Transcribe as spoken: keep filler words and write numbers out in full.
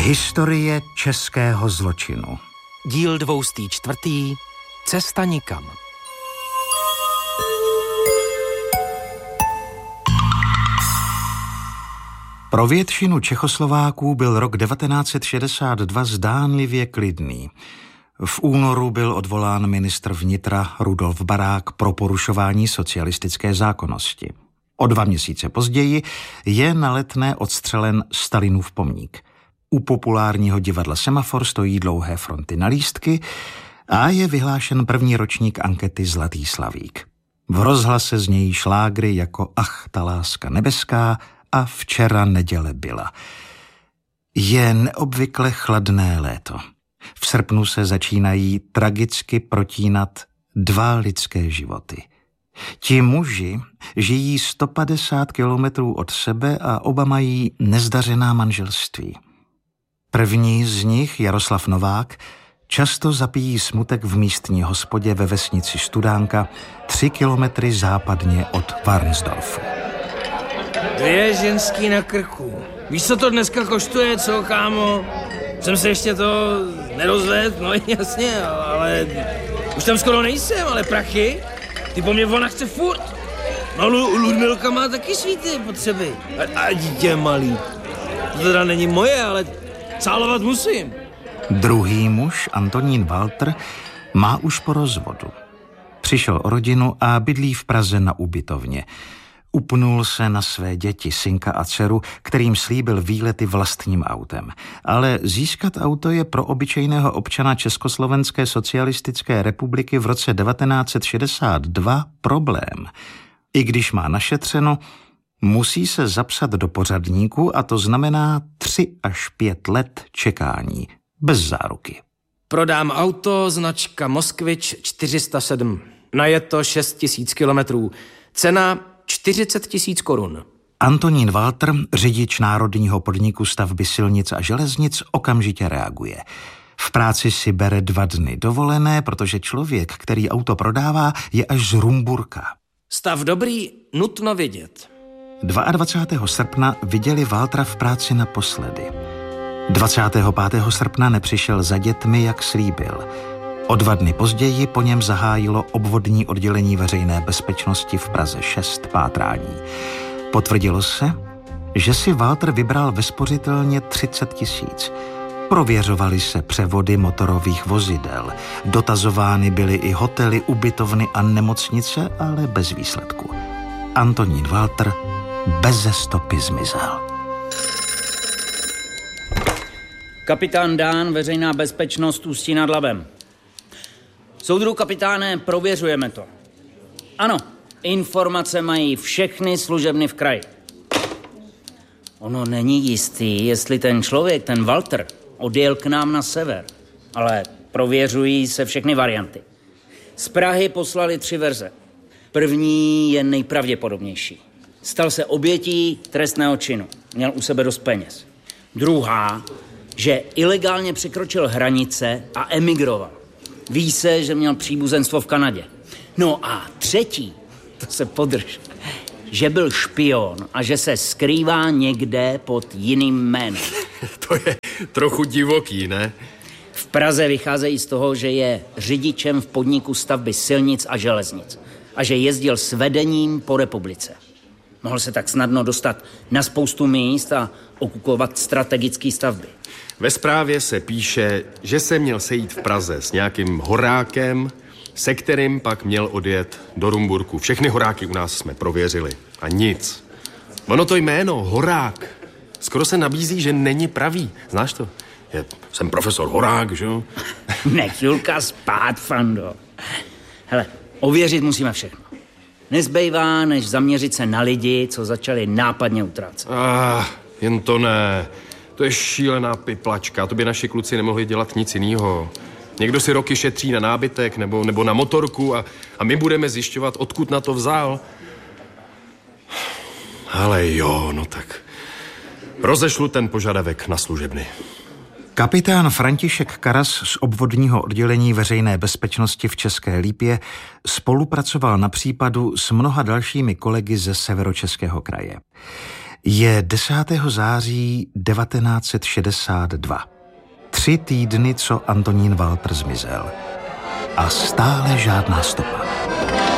Historie českého zločinu. Díl dvoustý čtvrtý. Cesta nikam. Pro většinu Čechoslováků byl rok devatenáct set šedesát dva zdánlivě klidný. V únoru byl odvolán ministr vnitra Rudolf Barák pro porušování socialistické zákonnosti. O dva měsíce později je na Letné odstřelen Stalinův pomník. U populárního divadla Semafor stojí dlouhé fronty na lístky a je vyhlášen první ročník ankety Zlatý slavík. V rozhlase znějí šlágry jako Ach, ta láska nebeská a Včera neděle byla. Je neobvykle chladné léto. V srpnu se začínají tragicky protínat dva lidské životy. Ti muži žijí sto padesát kilometrů od sebe a oba mají nezdařená manželství. První z nich, Jaroslav Novák, často zapíjí smutek v místní hospodě ve vesnici Studánka, tři kilometry západně od Varnsdorfu. Dvě ženský na krku. Víš, co to dneska koštuje, co, kámo? Jsem se ještě to nerozvedl, no jasně, ale už tam skoro nejsem, ale prachy, ty po mně ona chce furt. No Ludmilka má taky svý ty potřeby. A, a dítě malý. To teda není moje, ale cálovat musím. Druhý muž, Antonín Walter, má už po rozvodu. Přišel o rodinu a bydlí v Praze na ubytovně. Upnul se na své děti, synka a dceru, kterým slíbil výlety vlastním autem. Ale získat auto je pro obyčejného občana Československé socialistické republiky v roce devatenáct set šedesát dva problém. I když má našetřeno, musí se zapsat do pořadníku a to znamená tři až pět let čekání, bez záruky. Prodám auto, značka Moskvič čtyři sta sedm. Najeto šest tisíc kilometrů. Cena čtyřicet tisíc korun. Antonín Walter, řidič národního podniku stavby silnic a železnic, okamžitě reaguje. V práci si bere dva dny dovolené, protože člověk, který auto prodává, je až z Rumburka. Stav dobrý, nutno vědět. dvacátého druhého srpna viděli Waltera v práci naposledy. dvacátého pátého srpna nepřišel za dětmi, jak slíbil. O dva dny později po něm zahájilo obvodní oddělení veřejné bezpečnosti v Praze šest pátrání. Potvrdilo se, že si Walter vybral ve spořitelně třicet tisíc. Prověřovaly se převody motorových vozidel. Dotazovány byly i hotely, ubytovny a nemocnice, ale bez výsledku. Antonín Walter beze stopy zmizel. Kapitán Dán, veřejná bezpečnost Ústí nad Labem. Soudru kapitáne, prověřujeme to. Ano, informace mají všechny služebny v kraji. Ono není jistý, jestli ten člověk, ten Walter, odjel k nám na sever, ale prověřují se všechny varianty. Z Prahy poslali tři verze. První je nejpravděpodobnější. Stal se obětí trestného činu. Měl u sebe dost peněz. Druhá, že ilegálně překročil hranice a emigroval. Ví se, že měl příbuzenstvo v Kanadě. No a třetí, to se podrž, že byl špion a že se skrývá někde pod jiným jménem. To je trochu divoký, ne? V Praze vycházejí z toho, že je řidičem v podniku stavby silnic a železnic a že jezdil s vedením po republice. Mohl se tak snadno dostat na spoustu míst a okupovat strategické stavby. Ve zprávě se píše, že se měl sejít v Praze s nějakým horákem, se kterým pak měl odjet do Rumburku. Všechny horáky u nás jsme prověřili. A nic. Ono to jméno, Horák, skoro se nabízí, že není pravý. Znáš to? Je, jsem profesor Horák, že jo? Nech Julka spát, Fando. Hele, ověřit musíme všechno. Nezbývá, než zaměřit se na lidi, co začali nápadně utrácet. Ah, jen to ne. To je šílená piplačka, to by naši kluci nemohli dělat nic jinýho. Někdo si roky šetří na nábytek nebo, nebo na motorku a, a my budeme zjišťovat, odkud na to vzal. Ale jo, no tak rozešlu ten požadavek na služebny. Kapitán František Karas z obvodního oddělení veřejné bezpečnosti v České Lípě spolupracoval na případu s mnoha dalšími kolegy ze Severočeského kraje. Je desátého září devatenáct set šedesát dva. Tři týdny, co Antonín Walter zmizel. A stále žádná stopa.